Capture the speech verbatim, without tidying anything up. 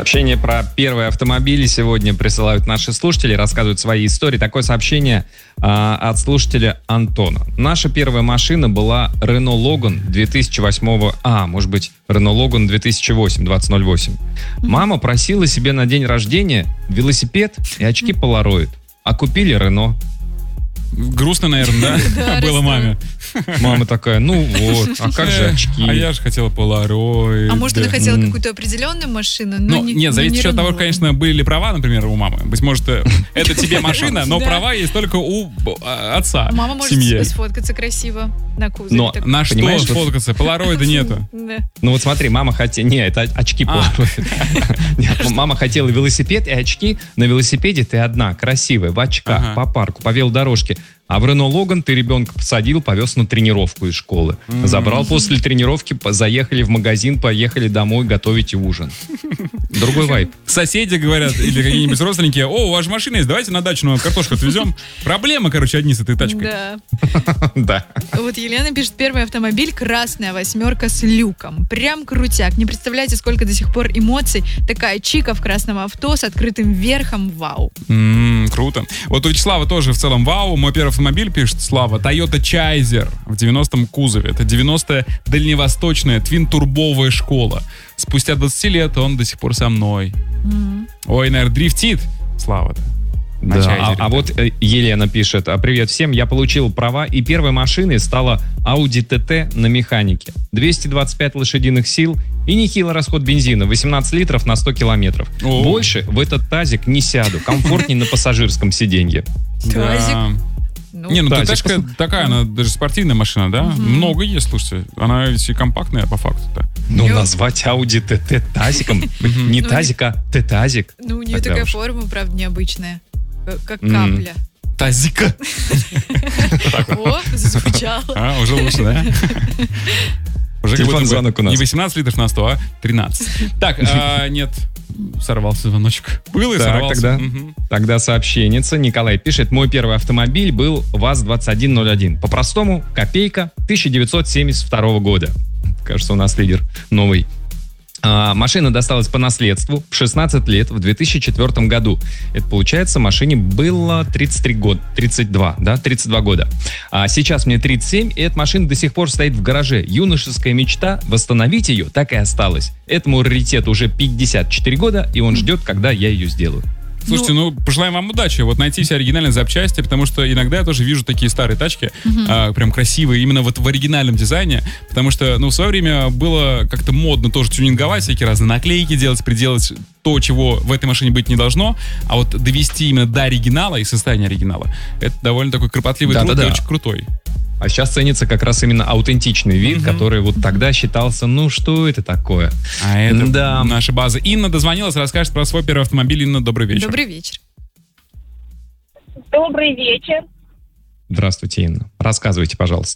Сообщение про первые автомобили сегодня присылают наши слушатели, рассказывают свои истории. Такое сообщение а, от слушателя Антона. Наша первая машина была Renault Logan две тысячи восьмого, а, может быть, Renault Logan две тысячи восемь, двадцать ноль восемь. Мама просила себе на день рождения велосипед и очки Polaroid, а купили Renault. Грустно, наверное, да? Было маме. Мама такая, ну вот, а как же очки? А я же хотела Polaroid. А может, она хотела какую-то определенную машину? Ну, нет, зависит еще от того, конечно, были ли права, например, у мамы. Быть может, это тебе машина, но права есть только у отца. Мама может сфоткаться красиво на кузове. Но на что сфоткаться? Polaroid нету. Ну вот смотри, мама хотела... Нет, это очки Polaroid. Мама хотела велосипед и очки. На велосипеде ты одна, красивая, в очках, по парку, по велодорожке. А в Renault Logan ты ребенка посадил, повез на тренировку из школы. Mm-hmm. Забрал после тренировки, заехали в магазин, поехали домой готовить ужин. Другой вайб. Соседи говорят, или какие-нибудь родственники: о, у вас же машина есть, давайте на дачу на картошку отвезем. Проблемы, короче, одни с этой тачкой. Да. Да. Вот Елена пишет: первый автомобиль, красная восьмерка с люком. Прям крутяк. Не представляете, сколько до сих пор эмоций. Такая чика в красном авто с открытым верхом. Вау. М-м, круто. Вот у Вячеслава тоже в целом вау. Мой первый автомобиль, пишет Слава, Toyota Chaser в девяностом кузове. Это девяностая дальневосточная твин-турбовая школа. Спустя двадцать лет он до сих пор со мной. Mm-hmm. Ой, наверное, дрифтит. Слава-то. Да. А, а вот Елена пишет: привет всем, я получил права, и первой машиной стала Audi ти ти на механике. двести двадцать пять лошадиных сил и нехилый расход бензина, восемнадцать литров на сто километров. О. Больше в этот тазик не сяду, комфортнее на пассажирском сиденье. Тазик? Ну, не, ну тазик, тачка пос... такая, она даже спортивная машина, да? Угу. Много есть, слушайте. Она ведь и компактная по факту-то. Ну, Ё... назвать Audi ти ти тазиком, не тазик, а Т-тазик. Ну, у нее такая форма, правда, необычная. Как капля. Тазика. О, зазвучало. А, уже лучше, да? Уже телефон звонок у нас. Не восемнадцать литров на сто, а тринадцать. Так, нет, сорвался звоночек. Был и так, сорвался. Тогда, угу. тогда сообщенница. Николай пишет: мой первый автомобиль был ВАЗ двадцать один ноль один. По-простому, копейка, тысяча девятьсот семьдесят второго года. Кажется, у нас лидер новый. А, машина досталась по наследству в шестнадцать лет в две тысячи четвёртом году. Это получается, машине было тридцать три года, тридцать два, да, тридцать два года. А сейчас мне тридцать семь, и эта машина до сих пор стоит в гараже. Юношеская мечта восстановить ее так и осталась. Этому раритету уже пятьдесят четыре года, и он ждет, когда я ее сделаю. Слушайте, ну, ну пожелаем вам удачи. Вот найти все оригинальные запчасти, потому что иногда я тоже вижу такие старые тачки, uh-huh. а, прям красивые, именно вот в оригинальном дизайне, потому что, ну, в свое время было как-то модно тоже тюнинговать, всякие разные наклейки делать, приделать то, чего в этой машине быть не должно, а вот довести именно до оригинала и состояния оригинала, это довольно такой кропотливый да, труд да, да. и очень крутой. А сейчас ценится как раз именно аутентичный вид, mm-hmm. который вот тогда считался, ну что это такое? А это да. наша база. Инна дозвонилась, расскажет про свой первый автомобиль. Инна, добрый вечер. Добрый вечер. Добрый вечер. Здравствуйте, Инна. Рассказывайте, пожалуйста.